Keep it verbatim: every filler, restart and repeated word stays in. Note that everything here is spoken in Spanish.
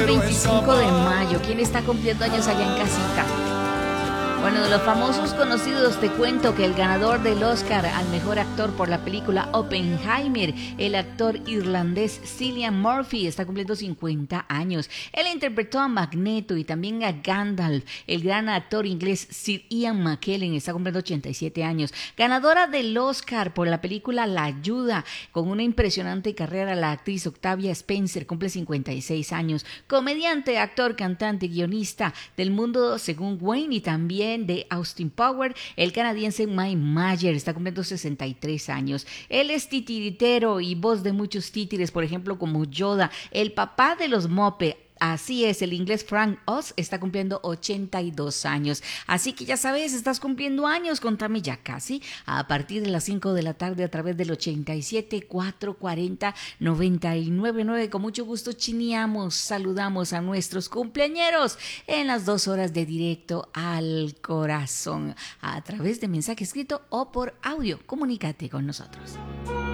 veinticinco de mayo. ¿Quién está cumpliendo años allá en casita? Bueno, de los famosos conocidos te cuento que el ganador del Oscar al mejor actor por la película Oppenheimer, el actor irlandés Cillian Murphy, está cumpliendo cincuenta años. Él interpretó a Magneto y también a Gandalf. El gran actor inglés Sir Ian McKellen está cumpliendo ochenta y siete años. Ganadora del Oscar por la película La Ayuda, con una impresionante carrera, la actriz Octavia Spencer cumple cincuenta y seis años. Comediante, actor, cantante, guionista del mundo según Wayne y también de Austin Power, el canadiense Mike Mayer está cumpliendo sesenta y tres años. Él es titiritero y voz de muchos títeres, por ejemplo como Yoda, el papá de los Muppets. Así es, el inglés Frank Oz está cumpliendo ochenta y dos años. Así que ya sabes, estás cumpliendo años, contame ya casi, a partir de las cinco de la tarde a través del ochenta y siete, cuatrocientos cuarenta, noventa y nueve nueve. Con mucho gusto chineamos, saludamos a nuestros cumpleañeros en las dos horas de directo al corazón, a través de mensaje escrito o por audio. Comunícate con nosotros.